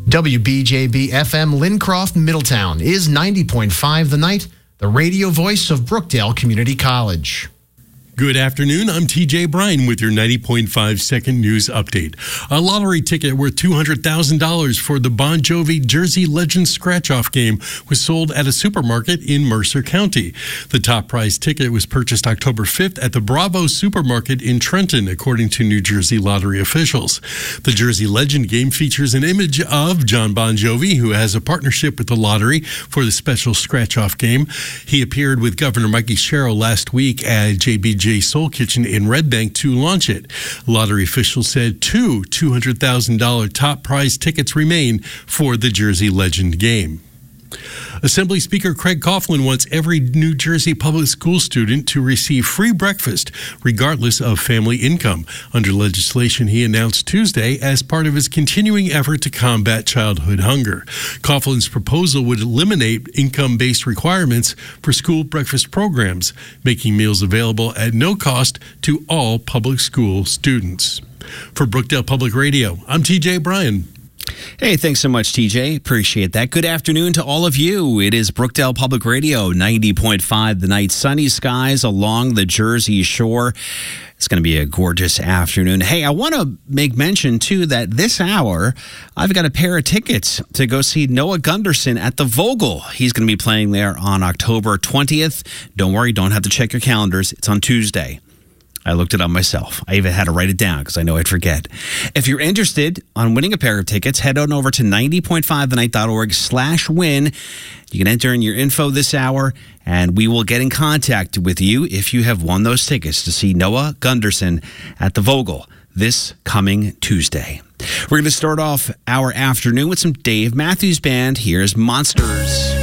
WBJB FM Lincroft, Middletown is 90.5 The Night, the radio voice of Brookdale Community College. Good afternoon. I'm TJ Bryan with your 90.5 second news update. A lottery ticket worth $200,000 for the Bon Jovi Jersey Legends scratch-off game was sold at a supermarket in Mercer County. The top prize ticket was purchased October 5th at the Bravo supermarket in Trenton, according to New Jersey lottery officials. The Jersey Legend game features an image of John Bon Jovi, who has a partnership with the lottery for the special scratch-off game. He appeared with Governor Mikey Sherrill last week at JBJ Soul Kitchen in Red Bank to launch it. Lottery officials said two $200,000 top prize tickets remain for the Jersey Legend game. Assembly Speaker Craig Coughlin wants every New Jersey public school student to receive free breakfast, regardless of family income, under legislation he announced Tuesday as part of his continuing effort to combat childhood hunger. Coughlin's proposal would eliminate income-based requirements for school breakfast programs, making meals available at no cost to all public school students. For Brookdale Public Radio, I'm TJ Bryan. Hey, thanks so much, TJ. Appreciate that. Good afternoon to all of you. It is Brookdale Public Radio, 90.5 The Night. Sunny skies along the Jersey Shore. It's going to be a gorgeous afternoon. Hey, I want to make mention, too, that this hour, I've got a pair of tickets to go see Noah Gunderson at the Vogel. He's going to be playing there on October 20th. Don't worry, don't have to check your calendars. It's on Tuesday. I looked it up myself. I even had to write it down because I know I'd forget. If you're interested on winning a pair of tickets, head on over to 90.5thenight.org/win. You can enter in your info this hour, and we will get in contact with you if you have won those tickets to see Noah Gunderson at the Vogel this coming Tuesday. We're going to start off our afternoon with some Dave Matthews Band. Here's Monsters.